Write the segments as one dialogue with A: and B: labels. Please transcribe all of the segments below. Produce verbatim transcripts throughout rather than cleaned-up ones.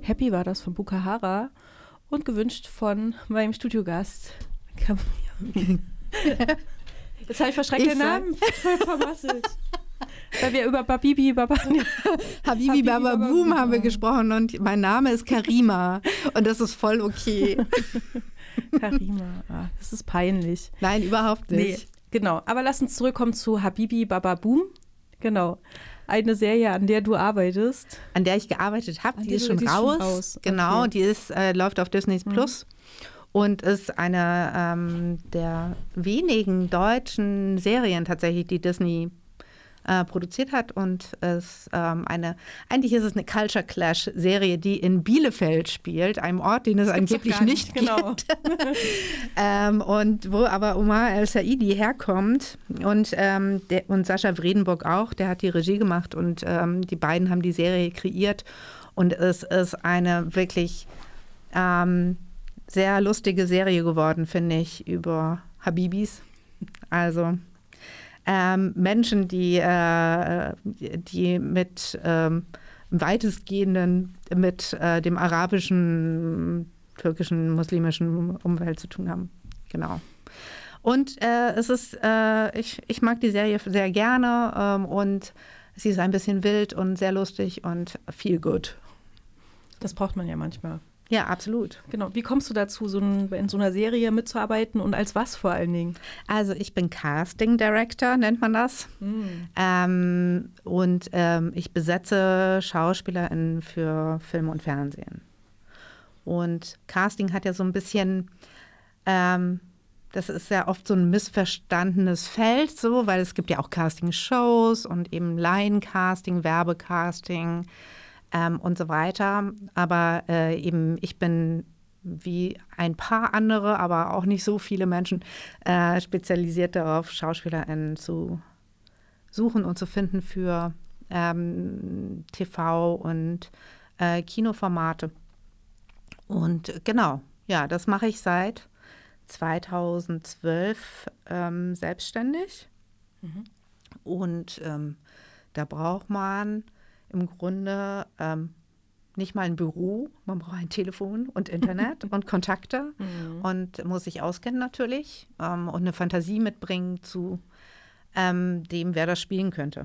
A: Happy war das von Bukahara und gewünscht von meinem Studiogast. Jetzt habe ich verschreckt den Namen voll vermasselt. Weil wir über Babibi Baba
B: Habibi Baba Boom haben wir gesprochen und mein Name ist Karima und das ist voll okay.
A: Karima, ah, das ist peinlich.
B: Nein, überhaupt nicht.
A: Nee, genau, aber lass uns zurückkommen zu Habibi Baba Boom. Genau, eine Serie, an der du arbeitest.
B: An der ich gearbeitet habe, die,
A: die
B: ist schon
A: die
B: raus.
A: Ist schon raus.
B: Genau,
A: okay.
B: die ist, äh, läuft auf Disney Plus. Mhm. Und ist eine ähm, der wenigen deutschen Serien tatsächlich, die Disney äh, produziert hat. Und ist ähm, eine, eigentlich ist es eine Culture Clash Serie, die in Bielefeld spielt, einem Ort, den es
A: das
B: angeblich nicht, nicht
A: genau.
B: gibt. ähm, und wo aber Omar El-Saidi herkommt und, ähm, der, und Sascha Vredenburg auch, der hat die Regie gemacht und ähm, die beiden haben die Serie kreiert. Und es ist eine wirklich ähm, sehr lustige Serie geworden, finde ich, über Habibis. Also ähm, Menschen, die, äh, die mit ähm, weitestgehenden, mit äh, dem arabischen, türkischen, muslimischen Umwelt zu tun haben. Genau. Und äh, es ist, äh, ich, ich mag die Serie sehr gerne ähm, und sie ist ein bisschen wild und sehr lustig und feel good.
A: Das braucht man ja manchmal.
B: Ja, absolut.
A: Genau. Wie kommst du dazu, so ein, in so einer Serie mitzuarbeiten und als was vor allen Dingen?
B: Also ich bin Casting Director, nennt man das. Mm. Ähm, und ähm, ich besetze SchauspielerInnen für Film und Fernsehen. Und Casting hat ja so ein bisschen, ähm, das ist ja oft so ein missverstandenes Feld, so, weil es gibt ja auch Casting-Shows und eben Laien-Casting, Werbecasting, Ähm, und so weiter. Aber äh, eben ich bin wie ein paar andere, aber auch nicht so viele Menschen äh, spezialisiert darauf, SchauspielerInnen zu suchen und zu finden für ähm, T V und äh, Kinoformate. Und genau, ja, das mache ich seit zweitausendzwölf ähm, selbstständig. Mhm. Und ähm, da braucht man im Grunde ähm, nicht mal ein Büro, man braucht ein Telefon und Internet und Kontakte mhm. und muss sich auskennen natürlich ähm, und eine Fantasie mitbringen zu ähm, dem, wer das spielen könnte.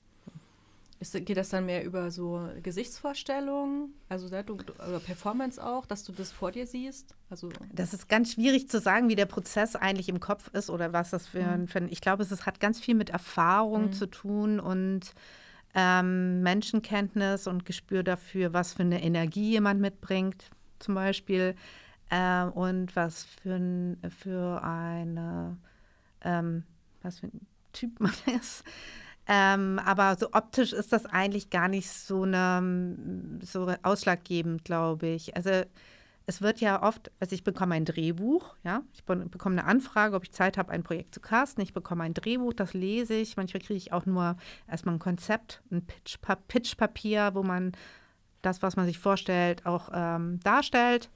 A: Ist, geht das dann mehr über so Gesichtsvorstellungen, also du, oder Performance auch, dass du das vor dir siehst? Also
B: das ist ganz schwierig zu sagen, wie der Prozess eigentlich im Kopf ist oder was das für ein, für ein ich glaube, es ist, hat ganz viel mit Erfahrung mhm. zu tun und Ähm, Menschenkenntnis und Gespür dafür, was für eine Energie jemand mitbringt, zum Beispiel, äh, und was für, ein, für eine, ähm, was für ein Typ man ist. Ähm, aber so optisch ist das eigentlich gar nicht so, eine, so ausschlaggebend, glaube ich. Also es wird ja oft, also ich bekomme ein Drehbuch, ja, ich bekomme eine Anfrage, ob ich Zeit habe, ein Projekt zu casten. Ich bekomme ein Drehbuch, das lese ich. Manchmal kriege ich auch nur erstmal ein Konzept, ein Pitch, Pitchpapier, wo man das, was man sich vorstellt, auch ähm, darstellt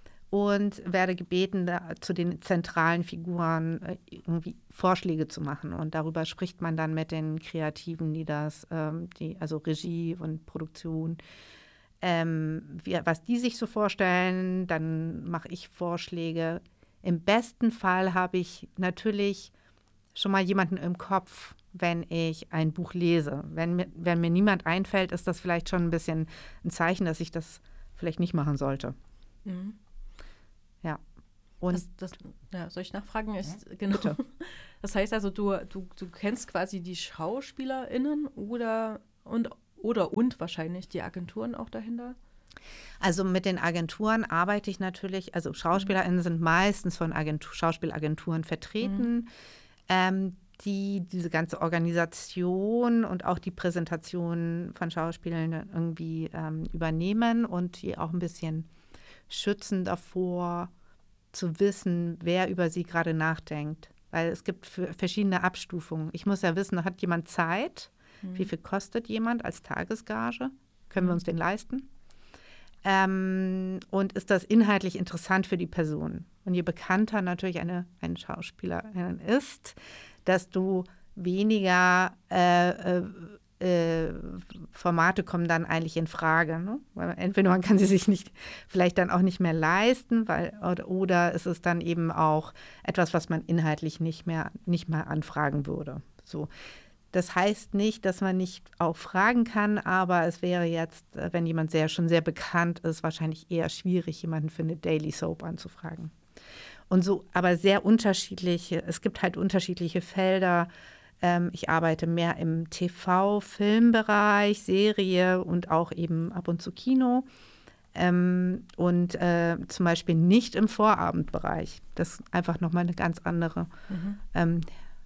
B: und werde gebeten, da, zu den zentralen Figuren äh, irgendwie Vorschläge zu machen. Und darüber spricht man dann mit den Kreativen, die das, ähm, die, also Regie und Produktion, Ähm, wie, was die sich so vorstellen, dann mache ich Vorschläge. Im besten Fall habe ich natürlich schon mal jemanden im Kopf, wenn ich ein Buch lese. Wenn mir, wenn mir niemand einfällt, ist das vielleicht schon ein bisschen ein Zeichen, dass ich das vielleicht nicht machen sollte. Mhm. Ja. Und
A: das, das, ja, soll ich nachfragen? Ist,
B: ja,
A: genau.
B: bitte.
A: Das heißt also, du, du, du kennst quasi die SchauspielerInnen oder und Oder und wahrscheinlich die Agenturen auch dahinter?
B: Also mit den Agenturen arbeite ich natürlich, also SchauspielerInnen sind meistens von Agentur, Schauspielagenturen vertreten, mhm. ähm, die diese ganze Organisation und auch die Präsentation von Schauspielern irgendwie ähm, übernehmen und die auch ein bisschen schützen davor, zu wissen, wer über sie gerade nachdenkt. Weil es gibt verschiedene Abstufungen. Ich muss ja wissen, hat jemand Zeit? Wie viel kostet jemand als Tagesgage? Können wir uns den leisten? Ähm, und ist das inhaltlich interessant für die Person? Und je bekannter natürlich eine, eine Schauspielerin ist, desto weniger äh, äh, Formate kommen dann eigentlich in Frage. Ne? Weil entweder man kann sie sich nicht, vielleicht dann auch nicht mehr leisten, weil, oder, oder es ist dann eben auch etwas, was man inhaltlich nicht mehr, nicht mehr anfragen würde. So. Das heißt nicht, dass man nicht auch fragen kann, aber es wäre jetzt, wenn jemand sehr, schon sehr bekannt ist, wahrscheinlich eher schwierig, jemanden für eine Daily Soap anzufragen. Und so, aber sehr unterschiedliche, es gibt halt unterschiedliche Felder. Ähm, ich arbeite mehr im T V, Filmbereich, Serie und auch eben ab und zu Kino. Ähm, und äh, zum Beispiel nicht im Vorabendbereich. Das ist einfach nochmal eine ganz andere
A: Mhm.
B: ähm,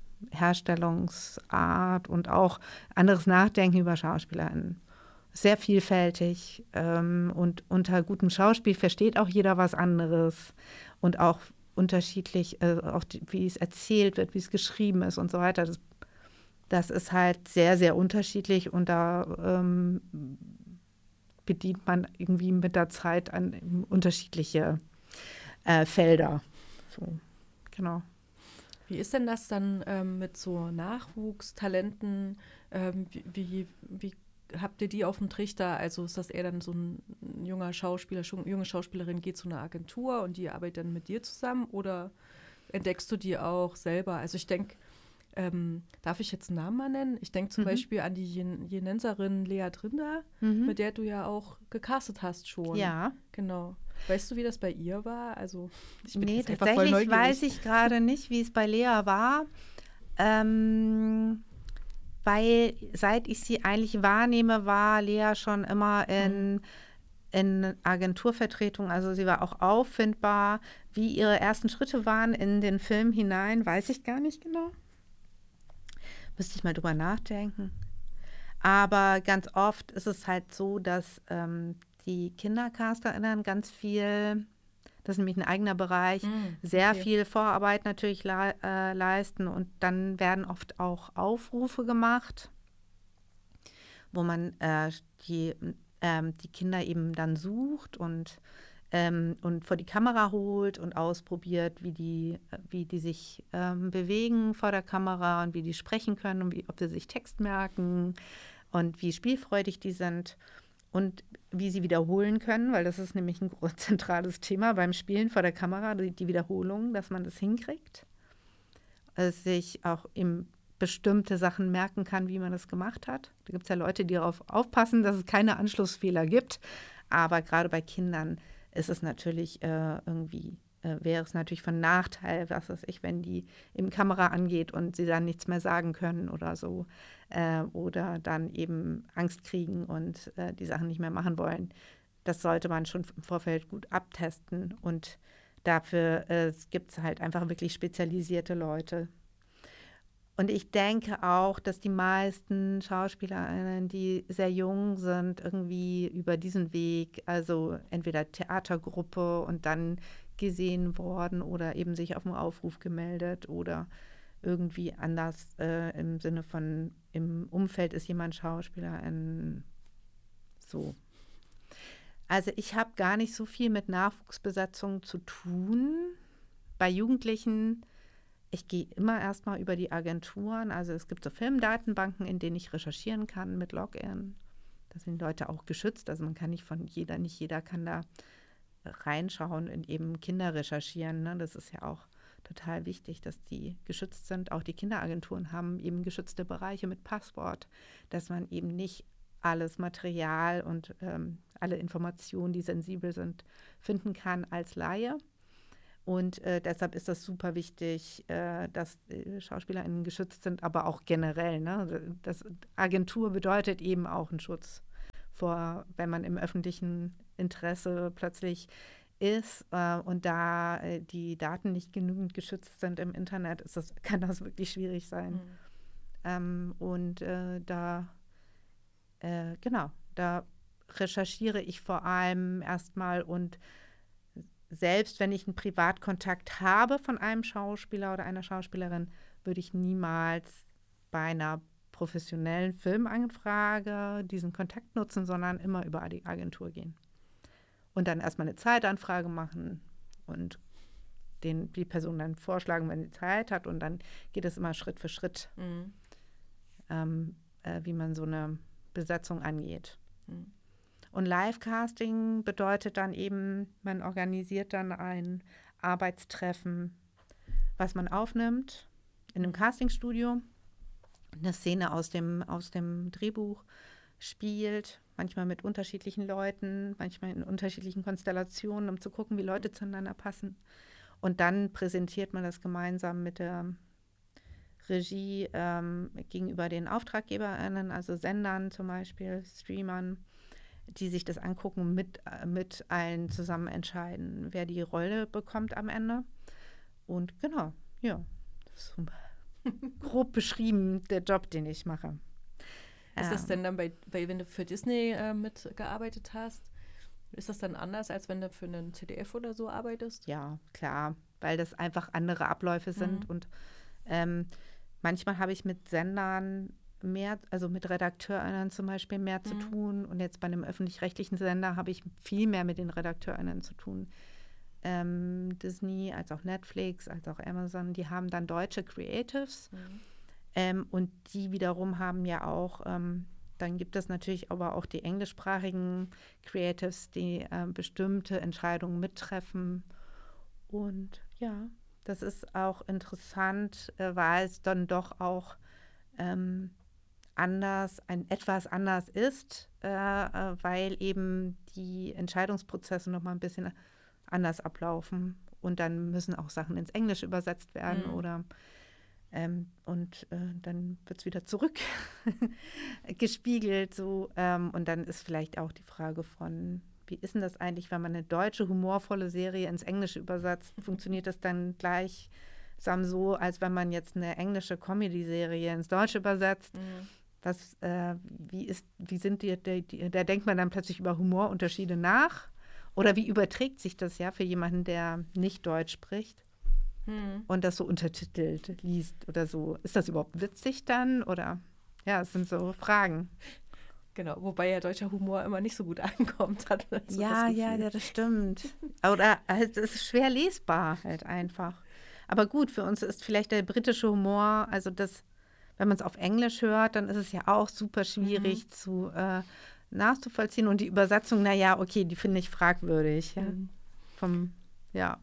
B: Herstellungsart und auch anderes Nachdenken über SchauspielerInnen. Sehr vielfältig ähm, und unter gutem Schauspiel versteht auch jeder was anderes und auch unterschiedlich, äh, auch die, wie es erzählt wird, wie es geschrieben ist und so weiter. Das, das ist halt sehr, sehr unterschiedlich und da ähm, bedient man irgendwie mit der Zeit an unterschiedliche äh, Felder. So, genau.
A: Wie ist denn das dann ähm, mit so Nachwuchstalenten? Ähm, wie, wie, wie habt ihr die auf dem Trichter? Also ist das eher dann so ein junger Schauspieler, schon, junge Schauspielerin geht zu einer Agentur und die arbeitet dann mit dir zusammen? Oder entdeckst du die auch selber? Also ich denke, ähm, darf ich jetzt einen Namen mal nennen? Ich denke zum
B: Mhm.
A: Beispiel an die Jen Jenenserin Lea Drinder,
B: Mhm.
A: mit der du ja auch gecastet hast schon.
B: Ja.
A: Genau. Weißt du, wie das bei ihr war? Also ich bin
B: Nee,
A: jetzt einfach voll
B: tatsächlich
A: neugierig.
B: weiß ich gerade nicht, wie es bei Lea war, ähm, weil seit ich sie eigentlich wahrnehme, war Lea schon immer in,
A: Mhm.
B: in Agenturvertretung, also sie war auch auffindbar. Wie ihre ersten Schritte waren in den Film hinein, weiß ich gar nicht genau. Müsste ich mal drüber nachdenken. Aber ganz oft ist es halt so, dass ähm, die KindercasterInnen ganz viel, das ist nämlich ein eigener Bereich,
A: Mm,
B: sehr
A: okay.
B: viel Vorarbeit natürlich le äh, leisten und dann werden oft auch Aufrufe gemacht, wo man äh, die, ähm, die Kinder eben dann sucht und, ähm, und vor die Kamera holt und ausprobiert, wie die, wie die sich ähm, bewegen vor der Kamera und wie die sprechen können und wie, ob sie sich Text merken und wie spielfreudig die sind und wie sie wiederholen können, weil das ist nämlich ein zentrales Thema beim Spielen vor der Kamera, die, die Wiederholung, dass man das hinkriegt, also sich auch im bestimmte Sachen merken kann, wie man das gemacht hat. Da gibt es ja Leute, die darauf aufpassen, dass es keine Anschlussfehler gibt. Aber gerade bei Kindern ist es natürlich äh, irgendwie, äh, wäre es natürlich von Nachteil, was weiß ich, wenn die im Kamera angeht und sie dann nichts mehr sagen können oder so. Äh, oder dann eben Angst kriegen und äh, die Sachen nicht mehr machen wollen. Das sollte man schon im Vorfeld gut abtesten. Und dafür äh, gibt es halt einfach wirklich spezialisierte Leute. Und ich denke auch, dass die meisten SchauspielerInnen, die sehr jung sind, irgendwie über diesen Weg, also entweder Theatergruppe und dann gesehen worden oder eben sich auf einen Aufruf gemeldet oder irgendwie anders äh, im Sinne von, im Umfeld ist jemand Schauspielerin so. Also ich habe gar nicht so viel mit Nachwuchsbesetzung zu tun. Bei Jugendlichen ich gehe immer erstmal über die Agenturen. Also es gibt so Filmdatenbanken, in denen ich recherchieren kann mit Login. Da sind Leute auch geschützt. Also man kann nicht von jeder, nicht jeder kann da reinschauen und eben Kinder recherchieren. Ne? Das ist ja auch total wichtig, dass die geschützt sind. Auch die Kinderagenturen haben eben geschützte Bereiche mit Passwort, dass man eben nicht alles Material und ähm, alle Informationen, die sensibel sind, finden kann als Laie. Und äh, deshalb ist das super wichtig, äh, dass äh, SchauspielerInnen geschützt sind, aber auch generell. Ne? Das Agentur bedeutet eben auch einen Schutz vor, wenn man im öffentlichen Interesse plötzlich ist äh, und da äh, die Daten nicht genügend geschützt sind im Internet, ist das, kann das wirklich schwierig sein.
A: Mhm.
B: Ähm, und äh, da, äh, genau, da recherchiere ich vor allem erstmal und selbst wenn ich einen Privatkontakt habe von einem Schauspieler oder einer Schauspielerin, würde ich niemals bei einer professionellen Filmanfrage diesen Kontakt nutzen, sondern immer über die Agentur gehen. Und dann erstmal eine Zeitanfrage machen und den, die Person dann vorschlagen, wenn sie Zeit hat. Und dann geht es immer Schritt für Schritt.
A: Mhm.
B: Ähm, äh, wie man so eine Besetzung angeht.
A: Mhm.
B: Und Live-Casting bedeutet dann eben, man organisiert dann ein Arbeitstreffen, was man aufnimmt in einem Castingstudio, eine Szene aus dem, aus dem Drehbuch spielt, manchmal mit unterschiedlichen Leuten, manchmal in unterschiedlichen Konstellationen, um zu gucken, wie Leute zueinander passen. Und dann präsentiert man das gemeinsam mit der Regie ähm, gegenüber den AuftraggeberInnen, also Sendern zum Beispiel, Streamern, die sich das angucken und mit, mit allen zusammen entscheiden, wer die Rolle bekommt am Ende. Und genau, ja, das ist so grob beschrieben der Job, den ich mache.
A: Ist das denn dann bei, bei wenn du für Disney äh, mitgearbeitet hast, ist das dann anders, als wenn du für einen Z D F oder so arbeitest?
B: Ja, klar, weil das einfach andere Abläufe sind. Mhm. Und ähm, manchmal habe ich mit Sendern mehr, also mit RedakteurInnen zum Beispiel mehr mhm. zu tun. Und jetzt bei einem öffentlich-rechtlichen Sender habe ich viel mehr mit den RedakteurInnen zu tun. Ähm, Disney, als auch Netflix, als auch Amazon, die haben dann deutsche Creatives. Mhm. Ähm, und die wiederum haben ja auch, ähm, dann gibt es natürlich aber auch die englischsprachigen Creatives, die äh, bestimmte Entscheidungen mittreffen. Und ja, das ist auch interessant, äh, weil es dann doch auch ähm, anders, ein etwas anders ist, äh, äh, weil eben die Entscheidungsprozesse noch mal ein bisschen anders ablaufen. Und dann müssen auch Sachen ins Englische übersetzt werden mhm. oder Ähm, und äh, dann wird es wieder zurück gespiegelt. So, ähm, und dann ist vielleicht auch die Frage von, wie ist denn das eigentlich, wenn man eine deutsche, humorvolle Serie ins Englische übersetzt? Funktioniert das dann gleichsam so, als wenn man jetzt eine englische Comedy-Serie ins Deutsche übersetzt? Mhm. Was, äh, wie, ist, wie sind die, die, die, da denkt man dann plötzlich über Humorunterschiede nach? Oder wie überträgt sich das ja für jemanden, der nicht Deutsch spricht? Hm. Und das so untertitelt liest oder so. Ist das überhaupt witzig dann? Oder ja, es sind so Fragen.
A: Genau, wobei ja deutscher Humor immer nicht so gut ankommt. Hat so
B: ja,
A: das
B: ja, ja, das stimmt. Oder halt, es ist schwer lesbar halt einfach. Aber gut, für uns ist vielleicht der britische Humor, also das, wenn man es auf Englisch hört, dann ist es ja auch super schwierig mhm. zu äh, nachzuvollziehen. Und die Übersetzung, naja, okay, die finde ich fragwürdig. Ja? Mhm. Vom, ja.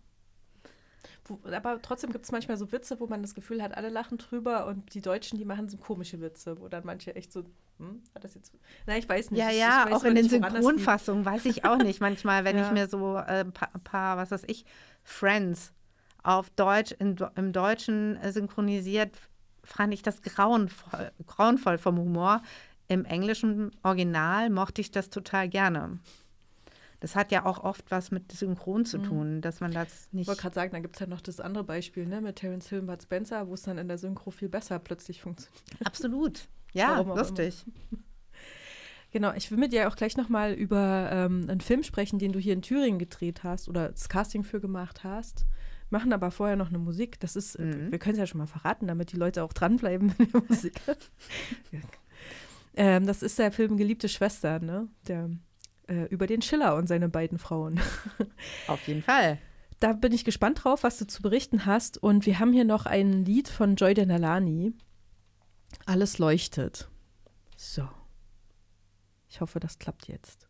A: Aber trotzdem gibt es manchmal so Witze, wo man das Gefühl hat, alle lachen drüber und die Deutschen, die machen so komische Witze, wo dann manche echt so, hm, hat das jetzt, na, ich weiß nicht.
B: Ja, ja, ich, ich auch in den Synchronfassungen weiß ich auch nicht manchmal, wenn ja. ich mir so ein äh, paar, paar, was weiß ich, Friends auf Deutsch, in, im Deutschen äh, synchronisiert, fand ich das grauenvoll, grauenvoll vom Humor. Im englischen Original mochte ich das total gerne. Das hat ja auch oft was mit Synchron zu tun, mhm. dass man das nicht.
A: Ich wollte gerade sagen, da gibt es ja noch das andere Beispiel, ne, mit Terence Hill und Bud Spencer, wo es dann in der Synchro viel besser plötzlich funktioniert.
B: Absolut. Ja, lustig.
A: Immer. Genau, ich will mit dir auch gleich nochmal über ähm, einen Film sprechen, den du hier in Thüringen gedreht hast oder das Casting für gemacht hast. Machen aber vorher noch eine Musik. Das ist, mhm. wir können es ja schon mal verraten, damit die Leute auch dranbleiben in der Musik. ja. ähm, das ist der Film Geliebte Schwester, ne? Der über den Schiller und seine beiden Frauen.
B: Auf jeden Fall.
A: Da bin ich gespannt drauf, was du zu berichten hast. Und wir haben hier noch ein Lied von Joy Denalani. Alles leuchtet. So. Ich hoffe, das klappt jetzt.